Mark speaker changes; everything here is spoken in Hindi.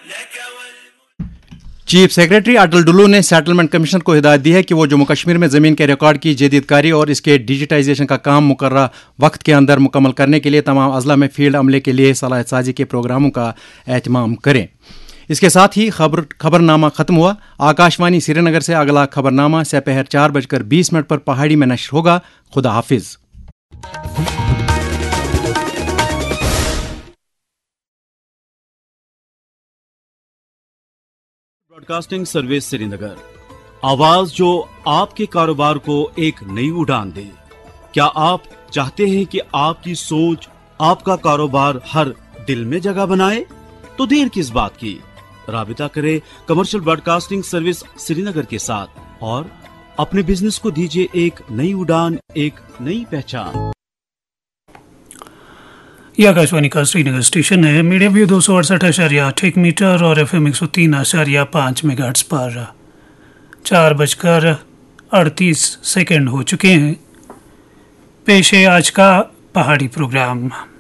Speaker 1: चीफ सेक्रेटरी अटल डुल्लू ने सेटलमेंट कमीशन को हिदायत दी है कि वो जम्मू कश्मीर में ज़मीन के रिकॉर्ड की जदीदकारी और इसके डिजिटाइजेशन का काम मुकर्रर वक्त के अंदर मुकम्मल करने के लिए तमाम अजला में फील्ड अमले के लिए सलाहियत साजी के प्रोग्रामों का एहतमाम करें। इसके साथ ही खबरनामा खत्म हुआ। आकाशवाणी श्रीनगर से अगला खबरनामा दोपहर 4:20 पर पहाड़ी में नश्र होगा। खुदा हाफिज।
Speaker 2: ब्रॉडकास्टिंग सर्विस श्रीनगर, आवाज जो आपके कारोबार को एक नई उड़ान दे। क्या आप चाहते हैं कि आपकी सोच आपका कारोबार हर दिल में जगह बनाए? तो देर किस बात की, राबिता करें कमर्शियल ब्रॉडकास्टिंग सर्विस श्रीनगर के साथ और अपने बिजनेस को दीजिए एक नई उड़ान, एक नई पहचान।
Speaker 3: यह आकाशवाणी का श्रीनगर स्टेशन है। मीडियम वेव 268.8 मीटर और FM 103.5 मेगाहर्ट्ज पर 4:38 हो चुके हैं। पेश है आज का पहाड़ी प्रोग्राम।